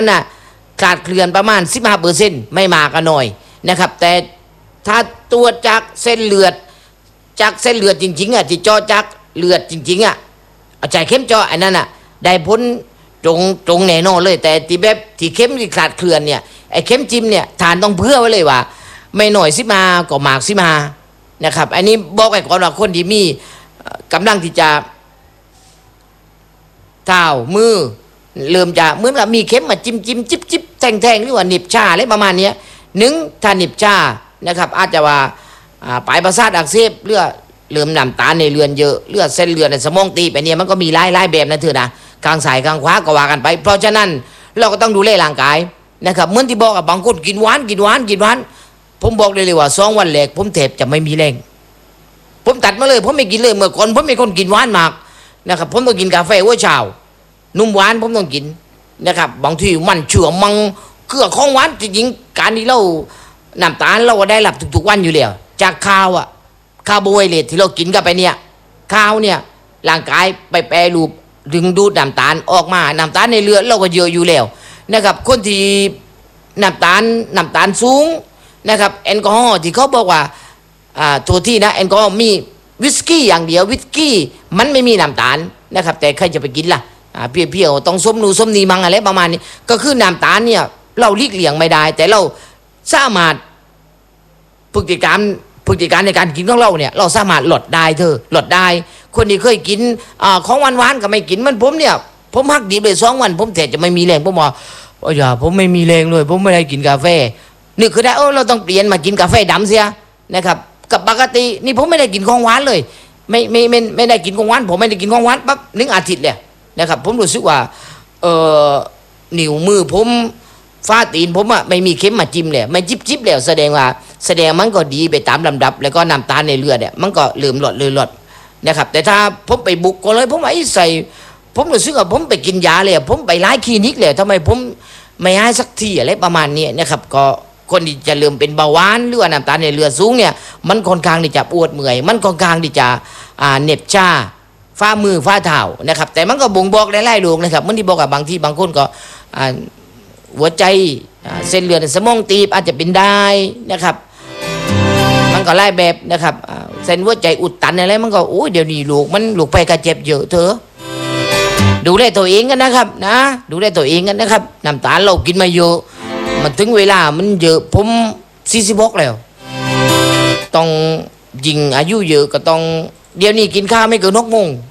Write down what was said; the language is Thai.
น่ะขาดเคลื่อนประมาณ 15%ไม่มากก็น้อยนะครับแต่ถ้าตรวจจากเส้นเลือดจริงๆอ่ะที่เจาะจากเลือดจริงๆอ่ะเอาใจเข้มเจาะอันนั้นอ่ะได้ผลตรงแน่นอนเลยแต่ที่แบบที่เข้มที่ขาดเคลื่อนเนี่ยไอ้เข้มจิ้มเนี่ยทานต้องเพื่อไว้เลยว่าไม่หน่อย15ก็มาก15นะครับอันนี้บอกไว้ก่อนว่าคนที่มีกำลังที่จะเท้ามือเริ่มจะเหมือนกับมีเข็มมาจิ้มจิบแทงหรือว่าหนิบชาอะไรประมาณนี้ถ้าหนิบชานะครับอาจจะว่าปลายประสาทอักเสบเลือดเริ่มน้ำตาลในเลือดเยอะเลือดเส้นเลือดในสมองตีไปเนี่ยมันก็มีหลายแบบนะเธอนะข้างซ้ายข้างขวาก็ว่ากันไปเพราะฉะนั้นเราก็ต้องดูแลร่างกายนะครับเหมือนที่บอกกับบางคนกินหวานผมบอกเลยว่า2 วันแรกผมแทบจะไม่มีแรงผมตัดมาเลยผมไม่กินเลยเมื่อก่อนผมเป็นคนกินหวานมากนะครับผมต้องกินกาแฟหัวเช้านุ่มหวานผมต้องกินนะครับบางทีมันเชื่อมังเกลือของหวานจริงๆการที่เราน้ำตาลเราก็ได้รับทุกๆวันอยู่แล้วจากข้าวอะคาร์โบไฮเดรตที่เรากินกันไปเนี่ยข้าวเนี่ยร่างกายไปแปรรูปดึงดูดน้ำตาลออกมาน้ำตาลในเลือดเราก็เยอะอยู่แล้วนะครับคนที่น้ำตาลสูงนะครับแอลกอฮอล์ที่เขาบอกว่าตัวที่นะแอลกอฮอล์มีวิสกี้อย่างเดียววิสกี้มันไม่มีน้ำตาลนะครับแต่ใครจะไปกินล่ะเพียวๆต้องส้มนูส้มนีมังอะไรประมาณนี้ก็คือน้ำตาลเนี่ยเราหลีกเลี่ยงไม่ได้แต่เราสามารถพฤติกรรมในการกินของเราเนี่ยเราสามารถลดได้ลดได้คนที่เคยกินของหวานๆก็ไม่กินมันผมเนี่ยผมหักดิบเลย2 วันผมแทบจะไม่มีแรงผมบอกอย่าผมไม่มีแรงเลยผมไม่ได้กินกาแฟนี่คือได้เราต้องเปลี่ยนมากินกาแฟดำเสียนะครับกับปกตินี่ผมไม่ได้กินของหวานเลยไม่ได้กินของหวานผมไม่ได้กินของหวานปั๊บ1 อาทิตย์เลยนะครับผมรู้สึกว่านิ้วมือผมฟ้าตีนผมอะไม่มีเข็มมาจิ้มเลยไม่จิบแล้วแสดงมันก็ดีไปตามลำดับแล้วก็น้ำตาลในเลือดเนี่ยมันก็เริ่มลดนะครับแต่ถ้าผมไปบุกก็เลยผมไอ้ใส่ผมรู้สึกว่าผมไปกินยาเลยผมไปหลายคลินิกเลยทำไมผมไม่หายสักทีอะไรประมาณนี้นะครับก็คนที่จะเริ่มเป็นเบาหวานหรือว่าน้ำตาลในเลือดสูงเนี่ยมันค่อนข้างที่จะปวดเมื่อยมันค่อนข้างที่จะเหน็บชาฝ่ามือฝ่าเท้านะครับแต่มันก็บ่งบอกหลายๆโรคนะครับมันที่บอกกับบางคนก็หัวใจเส้นเลือดในสมองตีบอาจจะเป็นได้นะครับมันก็หลายแบบนะครับเส้นหัวใจอุดตันอะไรมันก็โอ้ยเดี๋ยวนี้ลูกไปกระเจ็บเยอะเถอะดูแลตัวเองกันนะครับนะดูแลตัวเองกันนะครับน้ำตาลเรากินมาเยอะมันถึงเวลามันเยอะผม46แล้วต้องยิงอายุเยอะก็ต้องเดี๋ยวนี้กินข้าวไม่เกิน6 โมง